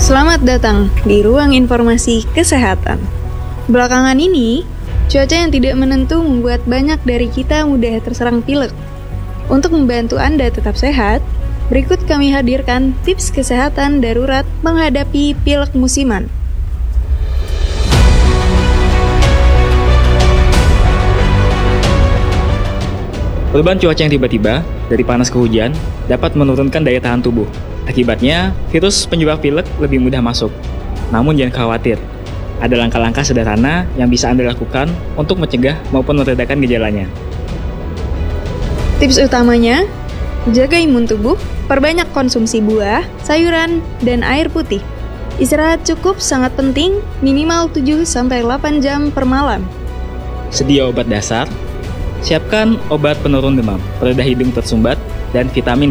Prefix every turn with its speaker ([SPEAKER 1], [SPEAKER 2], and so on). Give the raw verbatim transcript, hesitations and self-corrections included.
[SPEAKER 1] Selamat datang di ruang informasi kesehatan. Belakangan ini, cuaca yang tidak menentu membuat banyak dari kita mudah terserang pilek. Untuk membantu Anda tetap sehat, berikut kami hadirkan tips kesehatan darurat menghadapi pilek musiman.
[SPEAKER 2] Perubahan cuaca yang tiba-tiba, dari panas ke hujan, dapat menurunkan daya tahan tubuh. Akibatnya, virus penyebab pilek lebih mudah masuk. Namun jangan khawatir, ada langkah-langkah sederhana yang bisa Anda lakukan untuk mencegah maupun meredakan gejalanya.
[SPEAKER 1] Tips utamanya, jaga imun tubuh, perbanyak konsumsi buah, sayuran, dan air putih. Istirahat cukup sangat penting, minimal tujuh sampai delapan jam per malam.
[SPEAKER 2] Sedia obat dasar, siapkan obat penurun demam, pereda hidung tersumbat, dan vitamin